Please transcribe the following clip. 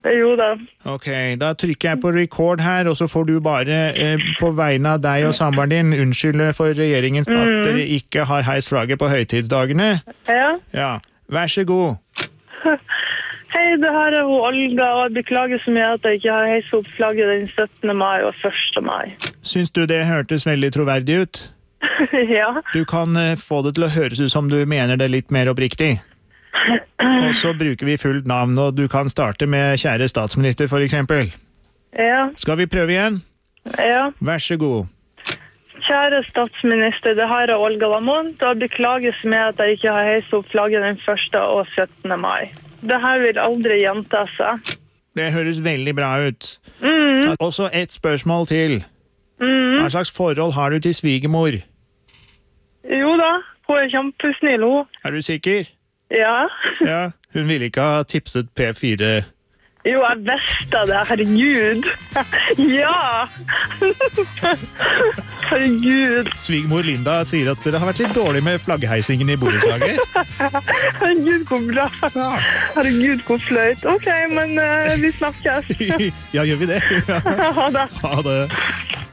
Jo da. Ok, da trykker jeg på record her, og så får du bare på vegne av deg og samboeren din unnskylde for regjeringen at dere ikke har heist flagget på høytidsdagene. Ja. Ja, vær så god. Hei, det her er hun Olga, og jeg beklager så mye at jeg ikke har heist opp flagget den 17. mai og 1. mai. Syns du det hørtes veldig troverdig ut? Ja. Du kan få det til å høres ut som du mener det litt mer oppriktig. Og så bruker vi fullt navn, og du kan starte med kjære statsminister, for eksempel. Ja. Skal vi prøve igjen? Ja. Vær så god. Kjære statsminister, det her er Olga Lamont, og jeg beklager så mye at jeg ikke har heist opp flagget den 1. og 17. mai. Det her vil aldri gjenta seg. Det høres veldig bra ut. Og så et spørsmål til. Hva slags forhold har du til svigermor? Jo da, hun er kjempesnill, hun. Er du sikker? Ja. Ja, hun ville ikke ha tipset P4. Jo, jeg visste det, herregud. Ja! Herregud. Svigermor Linda sier at dere har vært litt dårlig med flaggheisingen i borettslaget. Herregud, hvor bra. Herregud, hvor fløyt. Ok, men vi snakkes. Ja, gjør vi det? Ha det. Ha det.